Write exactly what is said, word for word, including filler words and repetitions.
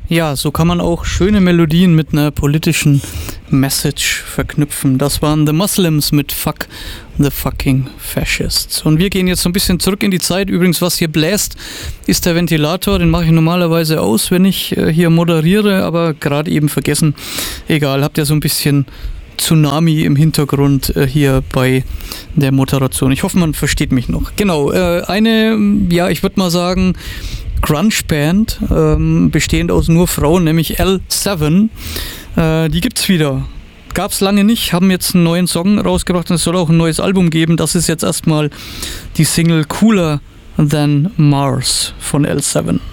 Ja, so kann man auch schöne Melodien mit einer politischen Message verknüpfen. Das waren The Muslims mit Fuck the Fucking Fascists. Und wir gehen jetzt so ein bisschen zurück in die Zeit. Übrigens, was hier bläst, ist der Ventilator. Den mache ich normalerweise aus, wenn ich äh, hier moderiere, aber gerade eben vergessen. Egal, habt ihr so ein bisschen Tsunami im Hintergrund äh, hier bei der Moderation. Ich hoffe, man versteht mich noch. Genau, äh, eine, ja, ich würde mal sagen, Grunge-Band, ähm, bestehend aus nur Frauen, nämlich L sieben. Äh, die gibt's wieder. Gab's lange nicht, haben jetzt einen neuen Song rausgebracht und es soll auch ein neues Album geben. Das ist jetzt erstmal die Single Cooler Than Mars von L sieben.